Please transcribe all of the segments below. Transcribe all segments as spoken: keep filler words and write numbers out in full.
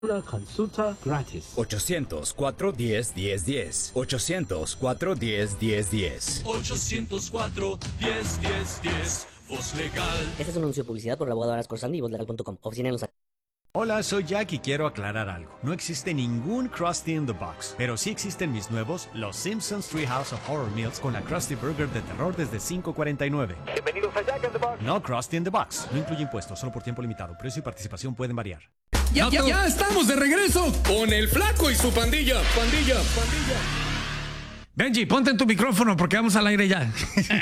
Una consulta gratis. ochocientos cuatro diez diez diez. ochocientos cuatro diez diez diez. ochocientos cuatro diez diez diez. Voz Legal. Este es un anuncio de publicidad por el abogado Arasco Sandy y voz legal punto com. Oficina en Los Ángeles. Hola, soy Jack y quiero aclarar algo. No existe ningún Krusty in the Box, pero sí existen mis nuevos Los Simpsons Treehouse of Horror Meals con la Krusty Burger de terror desde cinco cuarenta y nueve. Bienvenidos a Jack in the Box. No Krusty in the Box. No incluye impuestos, solo por tiempo limitado. Precio y participación pueden variar. Ya, ya, ya estamos de regreso con el Flaco y su pandilla. Pandilla, pandilla. Benji, ponte en tu micrófono porque vamos al aire ya.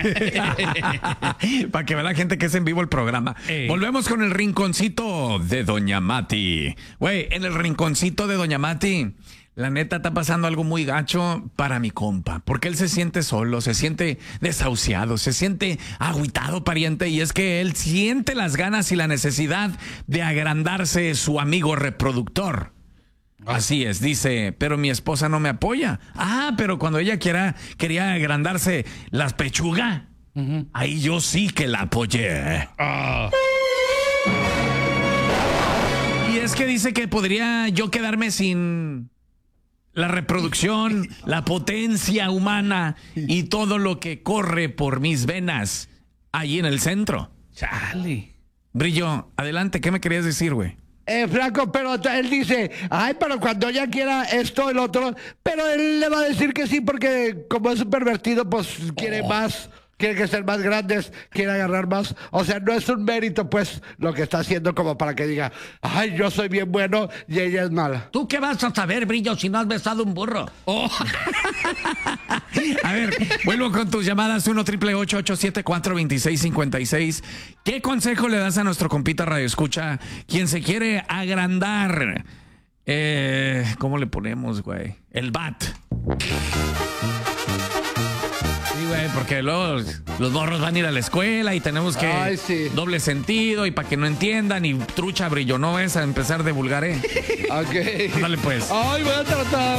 Para que vea la gente que es en vivo el programa. Ey. Volvemos con el rinconcito de Doña Mati. Güey, en el rinconcito de Doña Mati, la neta está pasando algo muy gacho para mi compa. Porque él se siente solo, se siente desahuciado, se siente agüitado, pariente. Y es que él siente las ganas y la necesidad de agrandarse su amigo reproductor. Así es, dice, pero mi esposa no me apoya. Ah, pero cuando ella quiera, quería agrandarse las pechugas, uh-huh. Ahí yo sí que la apoyé. Oh. Y es que dice que podría yo quedarme sin la reproducción, la potencia humana y todo lo que corre por mis venas allí en el centro. Chale. Brillo, adelante, ¿qué me querías decir, güey? Eh, Flaco, pero él dice, ay, pero cuando ella quiera esto, el otro, pero él le va a decir que sí porque como es un pervertido, pues quiere oh. más, quiere que ser más grandes, quiere agarrar más. O sea, no es un mérito, pues, lo que está haciendo como para que diga, ay, yo soy bien bueno y ella es mala. ¿Tú qué vas a saber, Brillo, si no has besado un burro? Oh. A ver, vuelvo con tus llamadas uno triple ocho ocho siete cuatro dos seis cinco seis. ¿Qué consejo le das a nuestro compita Radio Escucha, quien se quiere agrandar? Eh, ¿Cómo le ponemos, güey? El bat. Sí, güey, porque luego los morros van a ir a la escuela y tenemos que Ay, sí. doble sentido y para que no entiendan y trucha, Brillo, no es a empezar de vulgar, ¿eh? Ok. Dale pues. Ay, voy a tratar.